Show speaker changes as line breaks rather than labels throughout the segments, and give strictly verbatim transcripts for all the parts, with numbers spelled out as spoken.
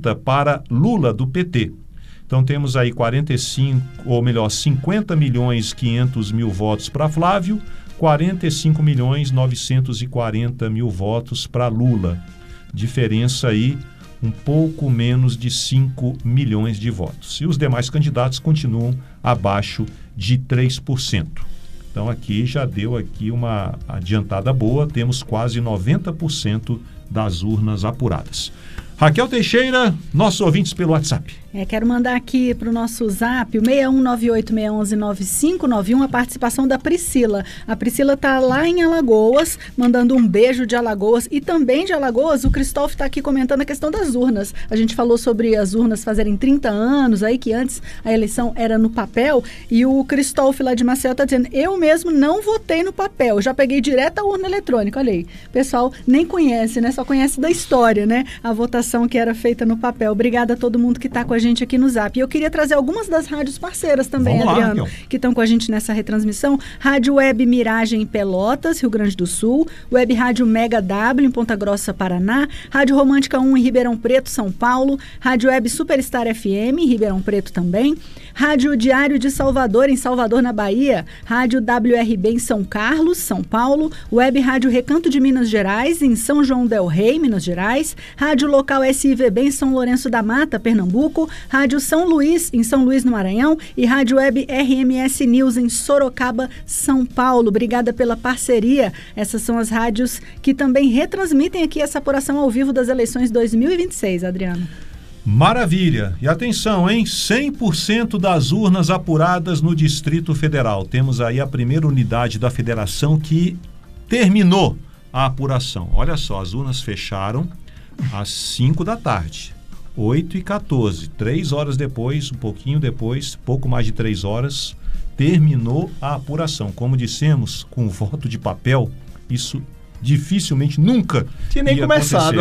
cinquenta para Lula, do P T. Então temos aí quarenta e cinco, ou melhor, cinquenta milhões e quinhentos mil votos para Flávio, quarenta e cinco milhões novecentos e quarenta mil votos para Lula. Diferença aí um pouco menos de cinco milhões de votos. E os demais candidatos continuam abaixo de três por cento. Então aqui já deu aqui uma adiantada boa, temos quase noventa por cento das urnas apuradas. Raquel Teixeira, nossos ouvintes pelo WhatsApp.
É, quero mandar aqui para o nosso zap, o seis um nove oito, seis um um, nove cinco nove um, a participação da Priscila. A Priscila está lá em Alagoas, mandando um beijo de Alagoas. E também de Alagoas, o Cristóvão está aqui comentando a questão das urnas. A gente falou sobre as urnas fazerem trinta anos, aí que antes a eleição era no papel. E o Cristóvão lá de Maceió está dizendo, eu mesmo não votei no papel, já peguei direto a urna eletrônica. Olha aí, o pessoal nem conhece, né? Só conhece da história, né? A votação que era feita no papel. Obrigada a todo mundo que está com a gente aqui no Zap. E eu queria trazer algumas das rádios parceiras também,
Vamos
Adriano,
lá,
que estão com a gente nessa retransmissão. Rádio Web Miragem em Pelotas, Rio Grande do Sul. Web Rádio Mega W em Ponta Grossa, Paraná. Rádio Romântica um em Ribeirão Preto, São Paulo. Rádio Web Superstar F M em Ribeirão Preto também. Rádio Diário de Salvador, em Salvador, na Bahia. Rádio W R B em São Carlos, São Paulo. Web Rádio Recanto de Minas Gerais, em São João del Rei, Minas Gerais. Rádio Local S I V B em São Lourenço da Mata, Pernambuco. Rádio São Luís, em São Luís, no Maranhão. E Rádio Web R M S News, em Sorocaba, São Paulo. Obrigada pela parceria. Essas são as rádios que também retransmitem aqui essa apuração ao vivo das eleições dois mil e vinte e seis, Adriano.
Maravilha! E atenção, hein? cem por cento das urnas apuradas no Distrito Federal. Temos aí a primeira unidade da federação que terminou a apuração. Olha só, as urnas fecharam às cinco da tarde, oito e quatorze. Três horas depois, um pouquinho depois, pouco mais de três horas, terminou a apuração. Como dissemos, com voto de papel, isso dificilmente, nunca
tinha nem começado.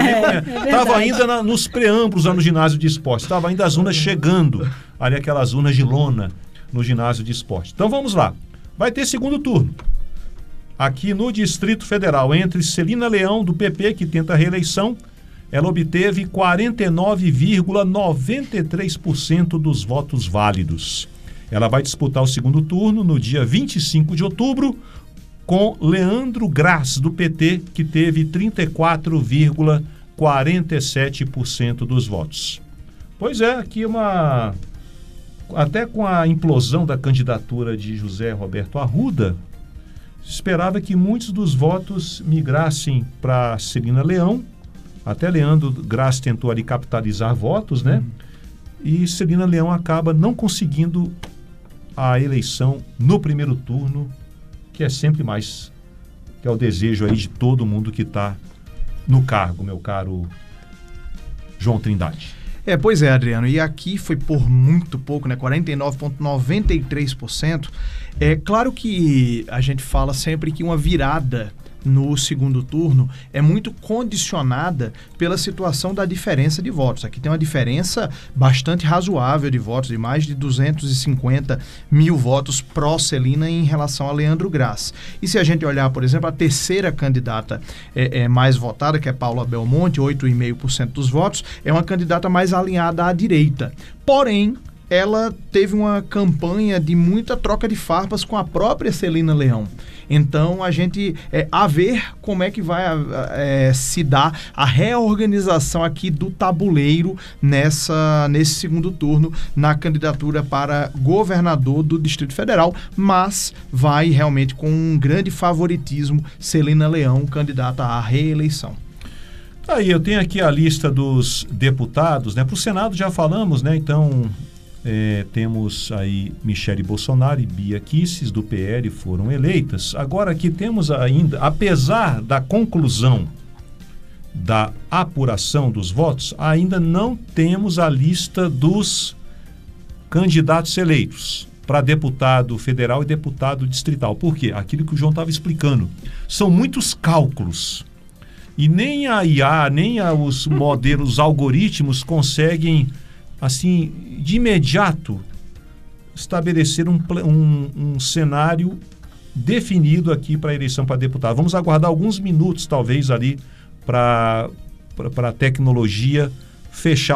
Estava é, ainda na, nos preâmbulos lá no ginásio de esporte. Estava ainda as urnas chegando, ali aquelas urnas de lona no ginásio de esporte. Então vamos lá. Vai ter segundo turno. Aqui no Distrito Federal, entre Celina Leão, do P P, que tenta a reeleição, ela obteve quarenta e nove vírgula noventa e três por cento dos votos válidos. Ela vai disputar o segundo turno no dia vinte e cinco de outubro, com Leandro Graz, do P T, que teve trinta e quatro vírgula quarenta e sete por cento dos votos. Pois é, aqui uma... Até com a implosão da candidatura de José Roberto Arruda, esperava que muitos dos votos migrassem para Celina Leão. Até Leandro Graz tentou ali capitalizar votos, né? Uhum. E Celina Leão acaba não conseguindo a eleição no primeiro turno, que é sempre mais, que é o desejo aí de todo mundo que está no cargo, meu caro João Trindade.
É, pois é, Adriano, e aqui foi por muito pouco, né, quarenta e nove vírgula noventa e três por cento. É claro que a gente fala sempre que uma virada no segundo turno é muito condicionada pela situação da diferença de votos. Aqui tem uma diferença bastante razoável de votos, de mais de duzentos e cinquenta mil votos pró-Celina em relação a Leandro Graz. E se a gente olhar, por exemplo, a terceira candidata é, é mais votada, que é Paula Belmonte, oito vírgula cinco por cento dos votos, é uma candidata mais alinhada à direita. Porém, ela teve uma campanha de muita troca de farpas com a própria Celina Leão. Então, a gente, é, a ver como é que vai é, se dar a reorganização aqui do tabuleiro nessa, nesse segundo turno, na candidatura para governador do Distrito Federal, mas vai realmente com um grande favoritismo Celina Leão, candidata à reeleição.
Aí, eu tenho aqui a lista dos deputados, né? Para o Senado já falamos, né? Então... É, temos aí Michele Bolsonaro e Bia Kicis, do P L, foram eleitas. Agora aqui temos ainda, apesar da conclusão da apuração dos votos, ainda não temos a lista dos candidatos eleitos para deputado federal e deputado distrital. Por quê? Aquilo que o João estava explicando. São muitos cálculos. E nem a I A, nem a, os modelos, os algoritmos conseguem... assim, de imediato, estabelecer um, um, um cenário definido aqui para a eleição para deputado. Vamos aguardar alguns minutos, talvez, ali, para a tecnologia fechar